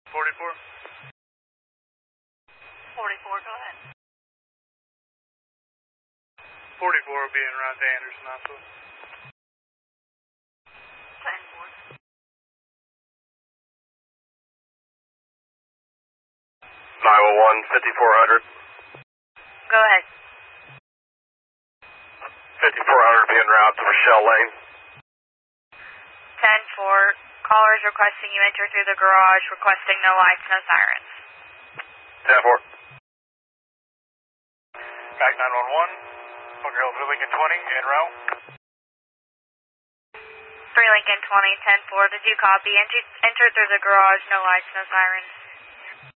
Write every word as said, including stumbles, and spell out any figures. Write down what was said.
forty-four. forty-four, go ahead. forty-four will be en route to Anderson Hospital. ten four. nine one one, fifty-four hundred. Go ahead. fifty-four hundred will be en route to Rochelle Lane. ten four, callers requesting you enter through the garage, requesting no lights, no sirens. ten four. Back nine one one, Bunker Hill three Lincoln twenty, en route. three Lincoln twenty, ten four, did you copy? Enter, enter through the garage, no lights, no sirens.